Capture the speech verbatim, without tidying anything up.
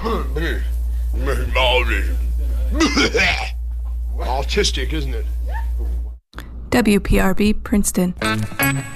Autistic, isn't it? W P R B, Princeton.